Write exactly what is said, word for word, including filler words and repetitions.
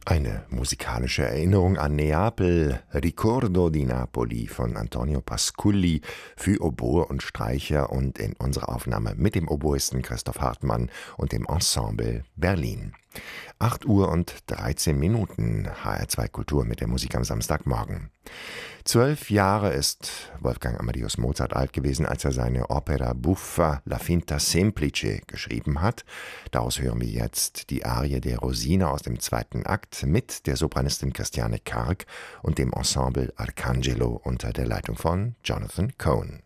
Eine musikalische Erinnerung an Neapel, Ricordo di Napoli von Antonio Pasculli für Oboe und Streicher und in unserer Aufnahme mit dem Oboisten Christoph Hartmann und dem Ensemble Berlin. acht Uhr und dreizehn Minuten, H R zwei Kultur mit der Musik am Samstagmorgen. Zwölf Jahre ist Wolfgang Amadeus Mozart alt gewesen, als er seine Opera buffa La Finta semplice geschrieben hat. Daraus hören wir jetzt die Arie der Rosine aus dem zweiten Akt mit der Sopranistin Christiane Karg und dem Ensemble Arcangelo unter der Leitung von Jonathan Cohen.